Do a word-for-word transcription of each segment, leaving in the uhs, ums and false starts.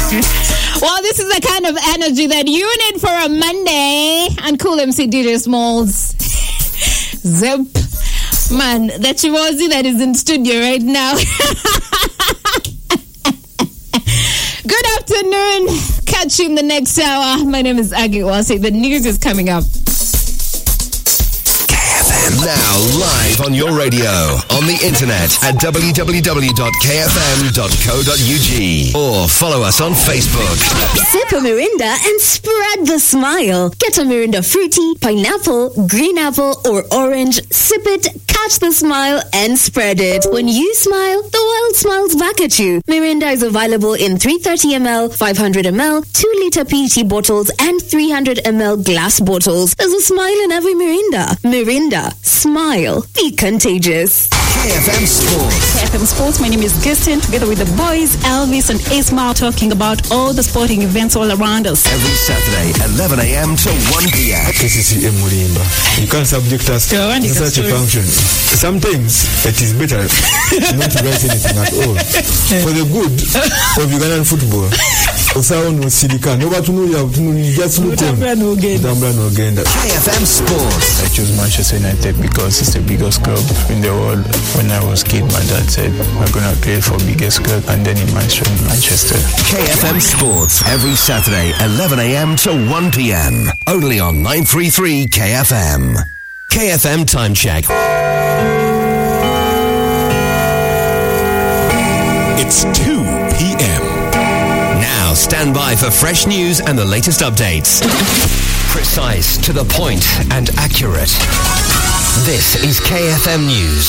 Well, this is the kind of energy that you need for a Monday. And Cool M C D J Smalls. Zip. Man, that Chivozi that is in studio right now. Good afternoon. Catch you in the next hour. My name is Aggie Wasi. The news is coming up. Now live on your radio, on the internet at w w w dot k f m dot co dot u g or follow us on Facebook. Sip a Mirinda and spread the smile. Get a Mirinda fruity, pineapple, green apple or orange. Sip it, catch the smile and spread it. When you smile, the world smiles back at you. Mirinda is available in three hundred thirty milliliters, five hundred milliliters, two liter P E T bottles and three hundred milliliter glass bottles. There's a smile in every Mirinda. Mirinda. Smile. Be contagious. K F M Sports. K F M Sports. My name is Gistin, together with the boys, Elvis and Ismail, talking about all the sporting events all around us. Every Saturday, eleven a.m. to one p.m. K C C M Mulimba. You can't subject us to such a function. Sometimes it is better not to write anything at all. For the good of Ugandan football. Sound was Sidika. Nobody to know you have to know you just look on. K F M Sports. I chose Manchester United because it's the biggest club in the world. When I was a kid, my dad said, we're going to play for biggest club, and then he mentioned Manchester. K F M Sports, every Saturday, eleven a.m. to one p.m. Only on nine thirty-three K F M. K F M Time Check. It's two p.m. Now stand by for fresh news and the latest updates. Precise, to the point, and accurate. This is K F M News.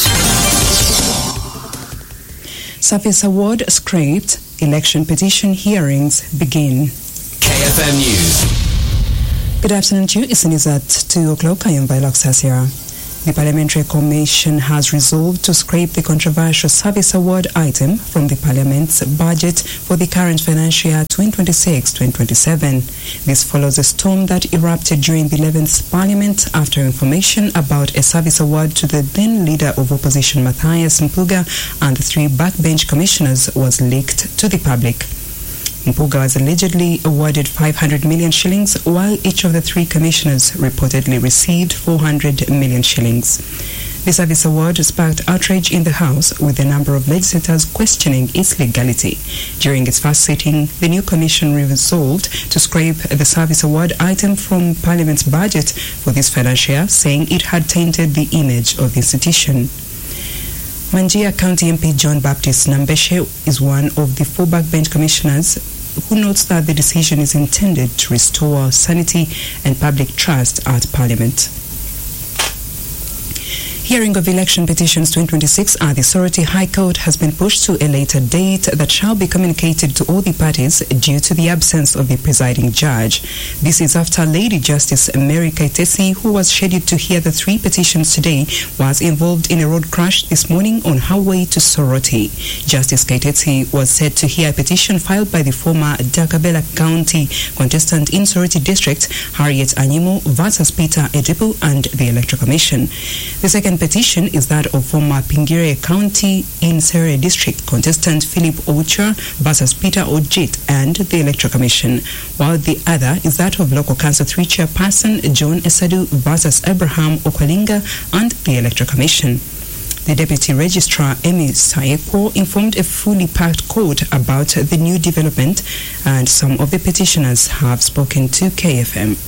Service award scrapped. Election petition hearings begin. K F M News. Good afternoon to you. It's news at two o'clock. I am Vilox Hasira. The Parliamentary Commission has resolved to scrape the controversial service award item from the Parliament's budget for the current financial year twenty twenty-six twenty twenty-seven. This follows a storm that erupted during the eleventh Parliament after information about a service award to the then leader of opposition Matthias Mpuga and the three backbench commissioners was leaked to the public. Mpuga was allegedly awarded five hundred million shillings, while each of the three commissioners reportedly received four hundred million shillings. The service award sparked outrage in the House, with a number of legislators questioning its legality. During its first sitting, the new commission resolved to scrape the service award item from Parliament's budget for this financial year, saying it had tainted the image of the institution. Manjia County M P John Baptist Nambeshe is one of the four backbench commissioners who notes that the decision is intended to restore sanity and public trust at Parliament. Hearing of election petitions twenty twenty-six at the Soroti High Court has been pushed to a later date that shall be communicated to all the parties due to the absence of the presiding judge. This is after Lady Justice Mary Kaitesi, who was scheduled to hear the three petitions today, was involved in a road crash this morning on her way to Soroti. Justice Kaitesi was said to hear a petition filed by the former Dakabela County contestant in Soroti District, Harriet Anyimo, versus Peter Edipo and the Electoral Commission. The second petition is that of former Pingire County in Sere District contestant Philip Oucha versus Peter Ojit and the Electoral Commission, while the other is that of Local Council three chairperson John Esadu versus Abraham Okwalinga and the Electoral Commission. The Deputy Registrar, Emi Saepo, informed a fully packed court about the new development, and some of the petitioners have spoken to K F M.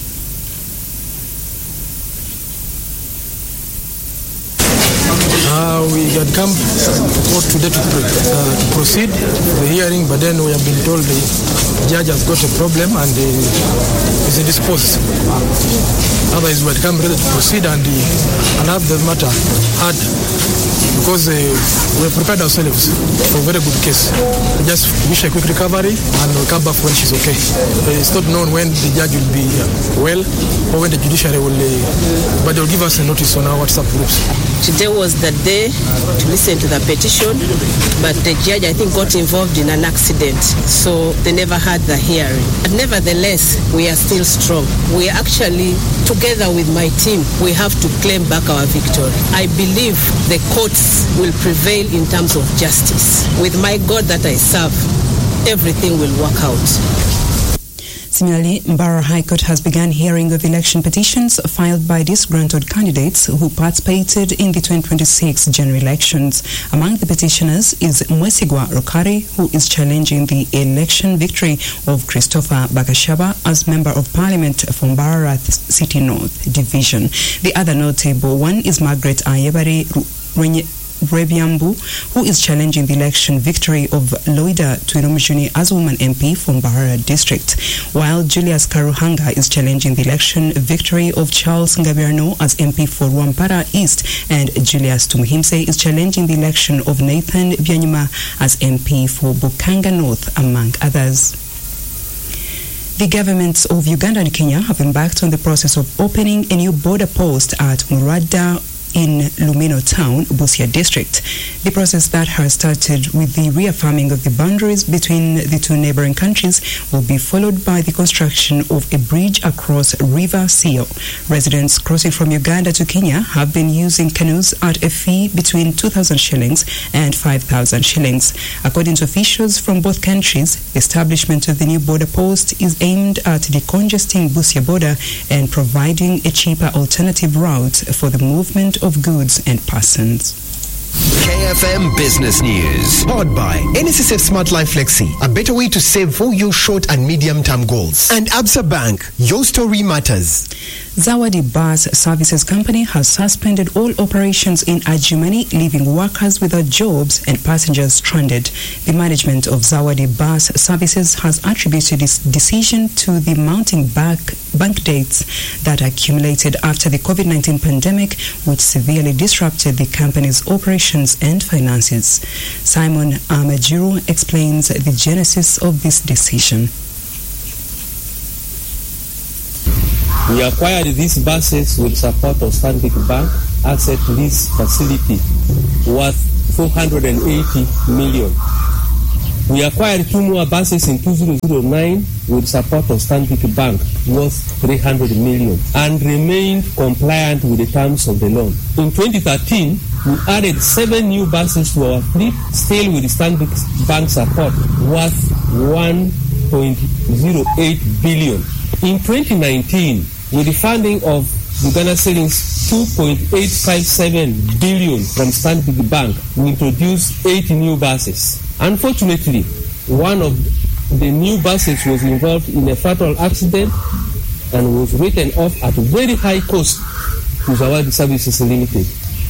Uh, we had come to court today to, uh, to proceed with the hearing, but then we have been told the judge has got a problem and uh, is indisposed. Otherwise, we had come ready to proceed and, uh, and have the matter heard, because uh, we have prepared ourselves for a very good case. We just wish a quick recovery and we'll come back when she's okay. Uh, it's not known when the judge will be uh, well or when the judiciary will, uh, but they'll give us a notice on our WhatsApp groups. Today was the day to listen to the petition, but the judge, I think, got involved in an accident, so they never had the hearing. But nevertheless, we are still strong. We are actually, together with my team, we have to claim back our victory. I believe the courts will prevail in terms of justice. With my God that I serve, everything will work out. Similarly, Mbara High Court has begun hearing of election petitions filed by disgruntled candidates who participated in the twenty twenty-six general elections. Among the petitioners is Mwesigwa Rokari, who is challenging the election victory of Christopher Bakashaba as Member of Parliament for Mbara City North Division. The other notable one is Margaret Ayebare Rebiambu, who is challenging the election victory of Loida Twirumjuni as woman M P from Mbara District, while Julius Karuhanga is challenging the election victory of Charles Ngabiano as M P for Rwampara East, and Julius Tumuhimse is challenging the election of Nathan Byanyuma as M P for Bukanga North, among others. The governments of Uganda and Kenya have embarked on the process of opening a new border post at Murada in Lumino Town, Busia District. The process that has started with the reaffirming of the boundaries between the two neighboring countries will be followed by the construction of a bridge across River Sio. Residents crossing from Uganda to Kenya have been using canoes at a fee between two thousand shillings and five thousand shillings. According to officials from both countries, the establishment of the new border post is aimed at decongesting Busia border and providing a cheaper alternative route for the movement of goods and persons. K F M Business News. Powered by N S S F Smart Life Flexi, a better way to save for your short and medium-term goals. And Absa Bank, your story matters. Zawadi Bus Services Company has suspended all operations in Adjumani, leaving workers without jobs and passengers stranded. The management of Zawadi Bus Services has attributed its decision to the mounting back bank dates that accumulated after the COVID nineteen pandemic, which severely disrupted the company's operations and finances. Simon Amajuru explains the genesis of this decision. We acquired these buses with support of Stanbic Bank Asset Lease Facility worth four hundred eighty million. We acquired two more buses in two thousand nine with support of Stanbic Bank worth three hundred million and remained compliant with the terms of the loan. In twenty thirteen, we added seven new buses to our fleet, still with Stanbic Bank support worth one point zero eight billion. In twenty nineteen, with the funding of Uganda Savings two point eight five seven billion from Stanbic Bank, we introduced eight new buses. Unfortunately, one of the new buses was involved in a fatal accident and was written off at a very high cost to Zawadi Services Limited.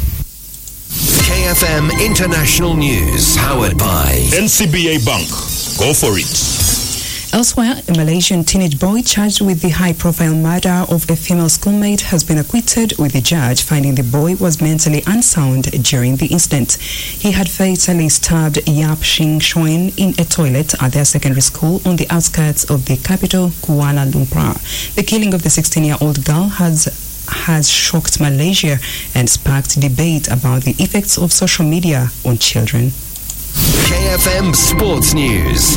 K F M International News, powered by N C B A Bank. Go for it. Elsewhere, a Malaysian teenage boy charged with the high-profile murder of a female schoolmate has been acquitted, with the judge finding the boy was mentally unsound during the incident. He had fatally stabbed Yap Shing Shoin in a toilet at their secondary school on the outskirts of the capital, Kuala Lumpur. The killing of the sixteen-year-old girl has has shocked Malaysia and sparked debate about the effects of social media on children. K F M Sports News.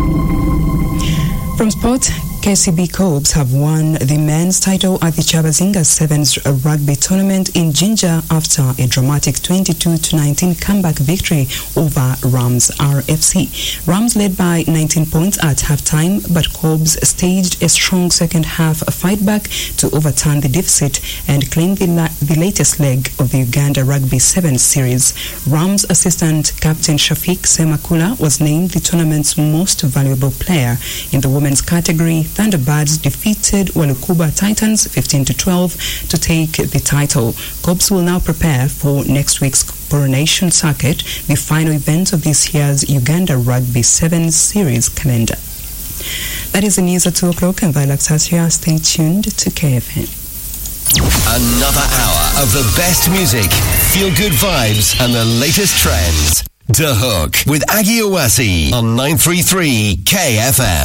From sport, K C B Cobs have won the men's title at the Chabazinga Sevens rugby tournament in Jinja after a dramatic twenty-two to nineteen comeback victory over Rams R F C. Rams led by nineteen points at halftime, but Cobs staged a strong second half fight back to overturn the deficit and claim the, la- the latest leg of the Uganda Rugby Sevens series. Rams assistant captain Shafiq Semakula was named the tournament's most valuable player. In the women's category, Thunderbirds defeated Walukuba Titans fifteen to twelve to take the title. Cobs will now prepare for next week's Coronation Circuit, the final event of this year's Uganda Rugby Sevens series calendar. That is the news at two o'clock, and via Laxasia, stay tuned to K F M. Another hour of the best music, feel-good vibes, and the latest trends. The Hook with Aggie Owasi on nine three three K F M.